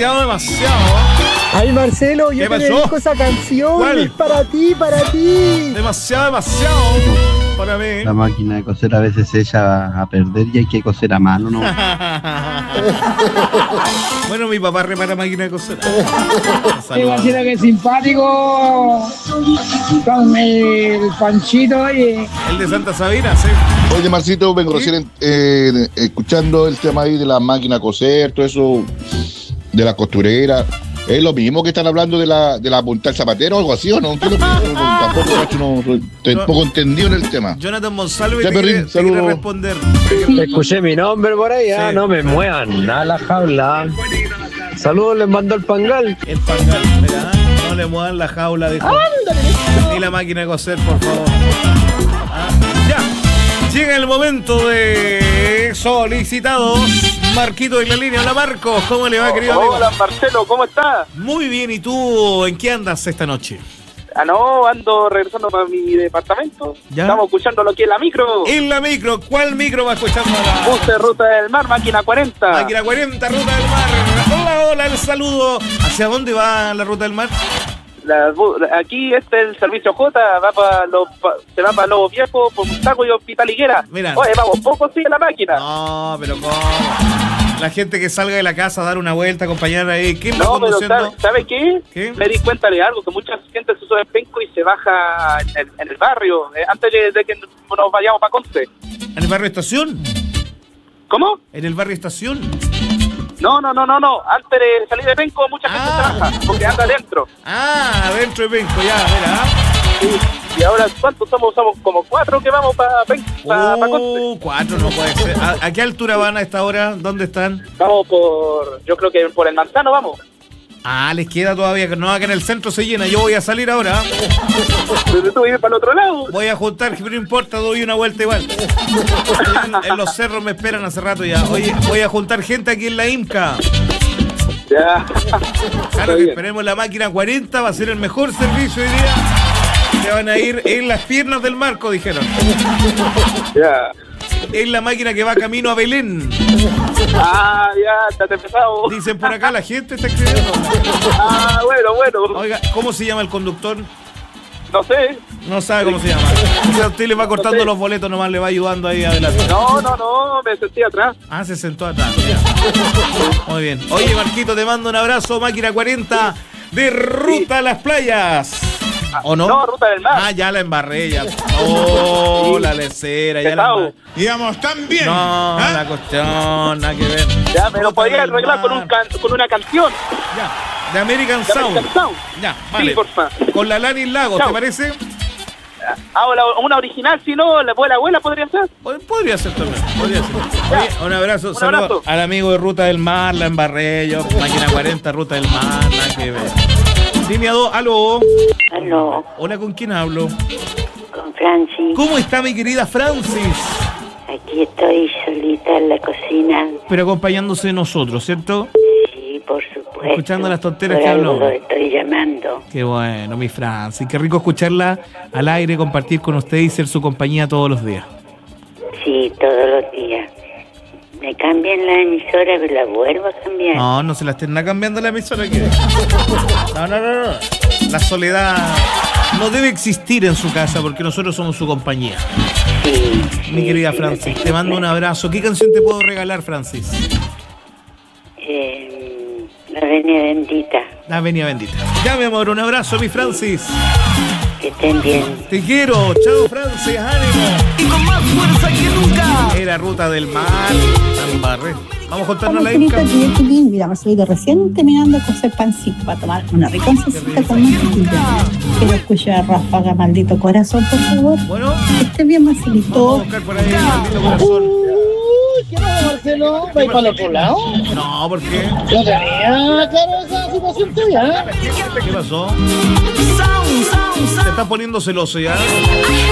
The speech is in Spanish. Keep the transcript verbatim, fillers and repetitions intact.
demasiado, demasiado. Ay, Marcelo, yo te dedico esa canción. ¿Cuál? Es para ti, para ti. Demasiado, demasiado. Para mí. La máquina de coser a veces se echa a perder y hay que coser a mano, ¿no? Bueno, mi papá repara máquina de coser. Me imagino que es simpático con el Panchito, oye. El de Santa Sabina, sí. Oye, Marcito, vengo ¿Sí? recién eh, escuchando el tema ahí de la máquina de coser, todo eso, de la costurera. ¿Es lo mismo que están hablando de la de la punta del zapatero o algo así o no? ¿Qué es lo mismo? No, no, tampoco, cacho, no, estoy un poco entendido en el tema. Jonathan Monsalve te, quiere, te quiere responder. Escuché mi nombre por ahí, ah, sí. No me muevan a la jaula. Saludos, les mando el pangal. El pangal, mira, no le muevan la jaula, dijo. Ni la máquina de coser, por favor. Ah, ya, llega el momento de solicitados. Marquito en la línea. Hola, Marcos, ¿cómo le va, querido amigo? Hola, Marcelo, ¿cómo estás? Muy bien, ¿y tú en qué andas esta noche? Ah, no, ando regresando para mi departamento. ¿Ya? Estamos escuchando lo que es la micro. En la micro, ¿cuál micro va escuchando ahora? Bus de Ruta del Mar, máquina cuarenta. Máquina cuarenta, Ruta del Mar. Hola, hola, el saludo. ¿Hacia dónde va la Ruta del Mar? La, aquí este es el servicio J, va para los, pa, se va para Lobo Viejo, por Montaco y Hospital Higuera. Mira. Oye, vamos, poco sigue la máquina. No, pero ¿cómo? La gente que salga de la casa a dar una vuelta, acompañar ahí. ¿Quién va no, conduciendo? Pero ¿sabes sabe qué? ¿Qué? Me di cuenta de algo, que mucha gente se sube en penco y se baja en el, en el barrio, eh, antes de, de que nos vayamos para Conce. ¿En el barrio Estación? ¿Cómo? ¿En el barrio Estación? No, no, no, no, no. Antes de salir de Penco, mucha gente ah. se baja, porque anda adentro. Ah, adentro de Penco, ya, mira. Sí. Y ahora, ¿cuántos somos? Somos como cuatro que vamos para Penco. Pa, oh, pa Conce. Cuatro, no puede ser. ¿A, ¿A qué altura van a esta hora? ¿Dónde están? Vamos por, yo creo que por el Manzano vamos. Ah, les queda todavía, que no, acá en el centro se llena. Yo voy a salir ahora. Pero tú vives para el otro lado. Voy a juntar, pero no importa, doy una vuelta igual. En, en los cerros me esperan hace rato ya. Oye, voy a juntar gente aquí en la IMCA. Ya. Claro que esperemos la máquina cuarenta, va a ser el mejor servicio hoy día. Se van a ir en las piernas del Marco, dijeron. Ya. Es la máquina que va camino a Belén. Ah, ya, te has empezado. Dicen por acá, la gente está escribiendo. Ah, bueno, bueno. Oiga, ¿cómo se llama el conductor? No sé. No sabe cómo se llama. O sea, usted le va cortando no sé. Los boletos, nomás le va ayudando ahí adelante. No, no, no, me senté atrás. Ah, se sentó atrás. Ya. Muy bien. Oye, Marquito, te mando un abrazo. Máquina cuarenta de Ruta sí. a las Playas. ¿O no? No, Ruta del Mar. Ah, ya la embarré, ya. Oh, sí. La lecera, ya la embarré. Digamos, tan bien. No, ¿eh? La cuestión, nada que ver. Ya, me lo podía arreglar con, un can, con una canción. Ya, de American, de Sound. American Sound. Ya, vale. Sí, porfa. Con la Lanis Lagos, ¿te parece? Ah, una original, si no, la abuela abuela podría ser. Podría ser también, podría ser. Oye, un abrazo, un saludo abrazo. Al amigo de Ruta del Mar, la embarré yo, máquina cuarenta, Ruta del Mar, nada que ver. Línea dos, aló. Aló. Hola, ¿con quién hablo? Con Francis. ¿Cómo está mi querida Francis? Aquí estoy solita en la cocina. Pero acompañándose de nosotros, ¿cierto? Sí, por supuesto. Escuchando las tonteras por que habló. Lo estoy llamando. Qué bueno, mi Francis. Qué rico escucharla al aire, compartir con usted y ser su compañía todos los días. Sí, todos los días. Me cambian la emisora, pero la vuelvo a cambiar. No, no se la estén cambiando la emisora. ¿Qué? No, no, no, no. La soledad no debe existir en su casa porque nosotros somos su compañía. Sí. Mi sí, querida sí, Francis, te mando un abrazo. ¿Qué canción te puedo regalar, Francis? Eh, la Venia Bendita. La Venia Bendita. Ya, mi amor, un abrazo, mi Francis. Que estén bien. Te quiero. Chao, Francis. Ánimo. Y con más fuerza que nunca. Era Ruta del Mar. Tambarre. Vamos a contarnos la Inca. Mira, Marcelito, recién terminando de cocer pancito para tomar una rica oncecita con mantequilla. Quiero escuchar a Ráfaga, Maldito Corazón, por favor. Bueno. Que esté bien, Marcelito. Vamos a buscar por ahí, Maldito Corazón. Uy, ¿qué pasa, Marcelo? ¿Va a ir para el otro lado? No, ¿por qué? No tenía claro esa situación tuya. ¿Qué pasó? Se está poniendo celoso ya.